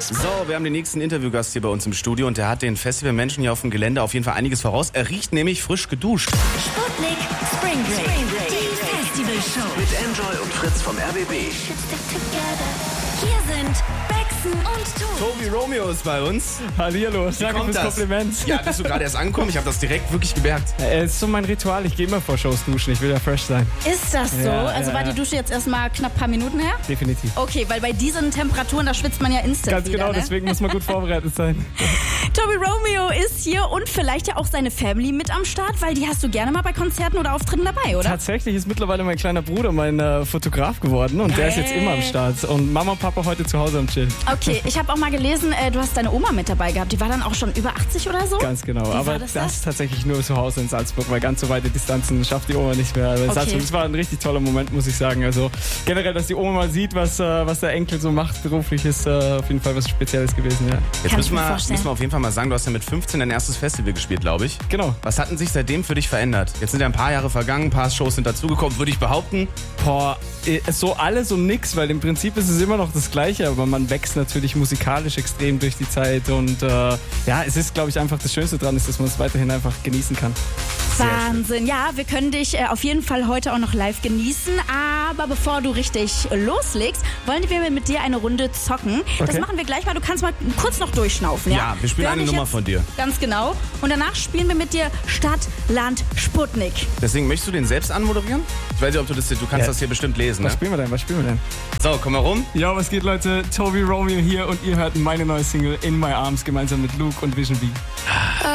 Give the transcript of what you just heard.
So, wir haben den nächsten Interviewgast hier bei uns im Studio und der hat den Festivalmenschen hier auf dem Gelände auf jeden Fall einiges voraus. Er riecht nämlich frisch geduscht. Sputnik Spring Break. Die Festivalshow. Mit Enjoy und Fritz vom RBB. Hier sind Bexen und Tobi Romeo ist bei uns. Hallihallo, danke kommt fürs das? Kompliment. Ja, bist du gerade erst angekommen? Ich habe das direkt wirklich gemerkt. Es ist so mein Ritual, ich gehe immer vor Shows duschen, ich will ja fresh sein. Ist das so? Ja, Also war die Dusche jetzt erstmal knapp ein paar Minuten her? Definitiv. Okay, weil bei diesen Temperaturen, da schwitzt man ja instant Ganz wieder, genau, ne? deswegen muss man gut vorbereitet sein. Tobi Romeo ist hier und vielleicht ja auch seine Family mit am Start, weil die hast du gerne mal bei Konzerten oder Auftritten dabei, oder? Tatsächlich ist mittlerweile mein kleiner Bruder mein Fotograf geworden und der ist jetzt immer am Start. Und Mama und Papa heute zu Hause am Chillen. Okay, ich habe auch mal gelesen, du hast deine Oma mit dabei gehabt. Die war dann auch schon über 80 oder so? Ganz genau, Wie aber war das das? tatsächlich nur zu Hause in Salzburg, weil ganz so weite Distanzen schafft die Oma nicht mehr. Aber in Salzburg, das war ein richtig toller Moment, muss ich sagen. Also generell, dass die Oma mal sieht, was der Enkel so macht beruflich, ist auf jeden Fall was Spezielles gewesen. Ja. Jetzt Kann müssen ich mir vorstellen. wir auf jeden Fall mal sagen, du hast ja mit 15 dein erstes Festival gespielt, glaube ich. Genau. Was hat denn sich seitdem für dich verändert? Jetzt sind ja ein paar Jahre vergangen, ein paar Shows sind dazugekommen, würde ich behaupten. Boah, so alles und nix, weil im Prinzip ist es immer noch das Gleiche, aber man wächst natürlich musikalisch extrem durch die Zeit und ja, es ist, glaube ich, einfach das Schönste dran ist, dass man es weiterhin einfach genießen kann. Wahnsinn. Ja, wir können dich auf jeden Fall heute auch noch live genießen. Aber bevor du richtig loslegst, wollen wir mit dir eine Runde zocken. Das Okay. machen wir gleich mal. Du kannst mal kurz noch durchschnaufen. Ja, Ja, wir spielen Hör eine mich Nummer jetzt von dir. Ganz genau. Und danach spielen wir mit dir Stadt, Land, Sputnik. Deswegen möchtest du den selbst anmoderieren? Ich weiß nicht, ob du kannst Ja. das hier bestimmt lesen, ne? Was spielen wir denn? So, komm mal rum. Ja, was geht, Leute? Tobi Romeo hier und ihr hört meine neue Single In My Arms gemeinsam mit Luke und Vision B.